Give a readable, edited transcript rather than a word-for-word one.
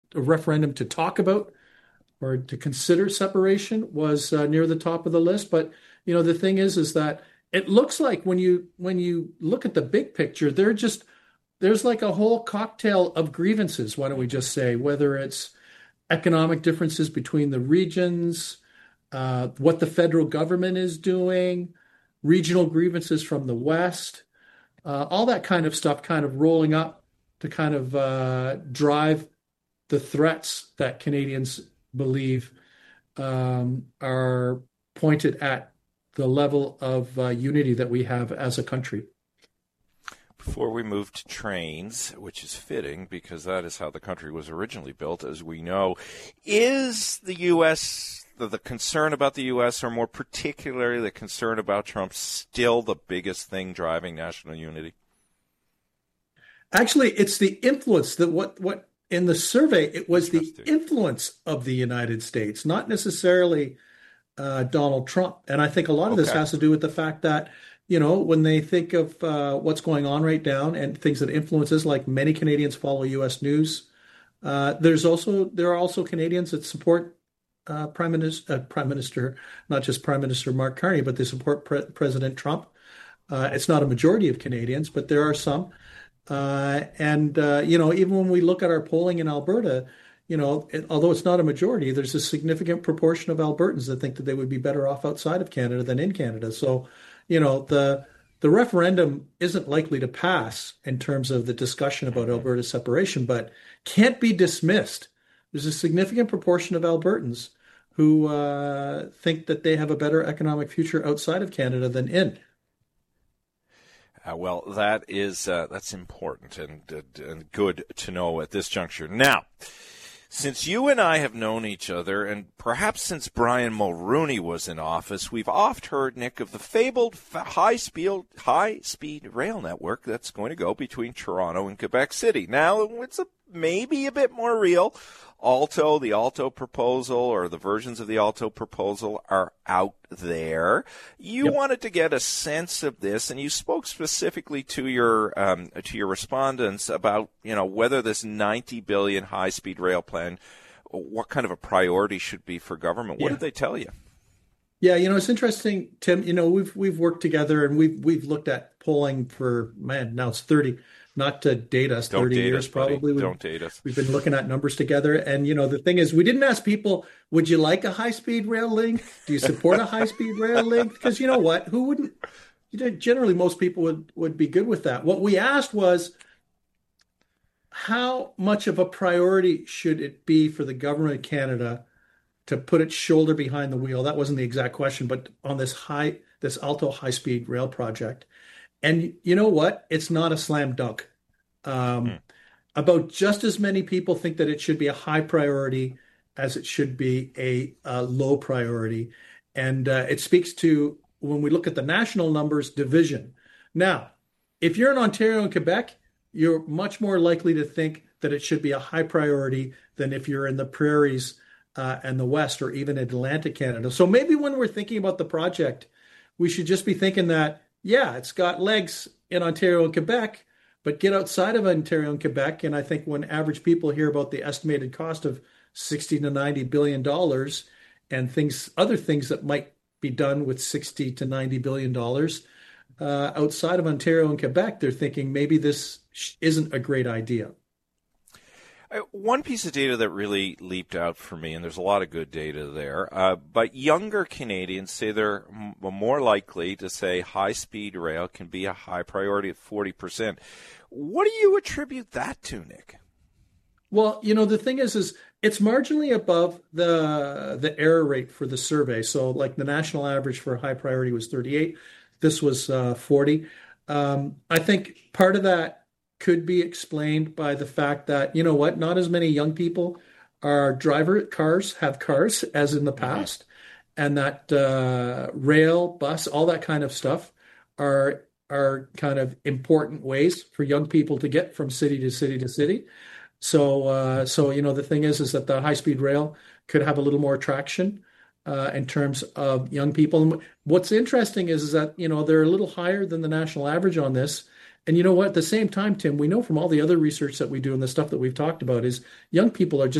a referendum to talk about or to consider separation was near the top of the list. But the thing is that it looks like when you look at the big picture, there's like a whole cocktail of grievances. Why don't we just say whether it's economic differences between the regions, what the federal government is doing, regional grievances from the West, all that kind of stuff kind of rolling up to kind of drive the threats that Canadians believe are pointed at the level of unity that we have as a country. Before we move to trains, which is fitting because that is how the country was originally built, as we know, is the U.S., the concern about the U.S., or more particularly the concern about Trump, still the biggest thing driving national unity? Actually, it's the influence that what in the survey, it was the influence of the United States, not necessarily Donald Trump. And I think a lot of this has to do with the fact that, when they think of what's going on right now and things that influence us, like many Canadians follow U.S. news, there are also Canadians that support Prime Minister, not just Prime Minister Mark Carney, but they support President Trump. It's not a majority of Canadians, but there are some. Even when we look at our polling in Alberta, although it's not a majority, there's a significant proportion of Albertans that think that they would be better off outside of Canada than in Canada. So, the referendum isn't likely to pass in terms of the discussion about Alberta separation, but can't be dismissed. There's a significant proportion of Albertans who think that they have a better economic future outside of Canada than in. Well, that's important and good to know at this juncture. Now, since you and I have known each other, and perhaps since Brian Mulroney was in office, we've oft heard, Nick, of the fabled high-speed rail network that's going to go between Toronto and Quebec City. Now, it's maybe a bit more real. The Alto proposal, or the versions of the Alto proposal, are out there. You wanted to get a sense of this, and you spoke specifically to your respondents about whether this $90 billion high-speed rail plan, what kind of a priority should be for government. What did they tell you? Yeah, it's interesting, Tim. We've worked together and we've looked at polling for now it's 30. Not to date us, 30 years probably. Don't date us. We've been looking at numbers together. And, the thing is, we didn't ask people, would you like a high-speed rail link? Do you support a high-speed rail link? Because you know what? Who wouldn't? Generally, most people would be good with that. What we asked was, how much of a priority should it be for the government of Canada to put its shoulder behind the wheel? That wasn't the exact question, but on this Alto high-speed rail project. And you know what? It's not a slam dunk. About just as many people think that it should be a high priority as it should be a low priority. And it speaks to, when we look at the national numbers, division. Now, if you're in Ontario and Quebec, you're much more likely to think that it should be a high priority than if you're in the prairies and the West, or even Atlantic Canada. So maybe when we're thinking about the project, we should just be thinking that, it's got legs in Ontario and Quebec, but get outside of Ontario and Quebec. And I think when average people hear about the estimated cost of $60 to $90 billion and other things that might be done with $60 to $90 billion outside of Ontario and Quebec, they're thinking maybe this isn't a great idea. One piece of data that really leaped out for me, and there's a lot of good data there, but younger Canadians say they're more likely to say high-speed rail can be a high priority at 40%. What do you attribute that to, Nick? Well, the thing is it's marginally above the error rate for the survey. So like the national average for high priority was 38. This was 40. I think part of that could be explained by the fact that, not as many young people have cars as in the past, and that rail, bus, all that kind of stuff are kind of important ways for young people to get from city to city to city. So the thing is that the high-speed rail could have a little more traction in terms of young people. And what's interesting is that, they're a little higher than the national average on this. And you know what? At the same time, Tim, we know from all the other research that we do and the stuff that we've talked about is young people are just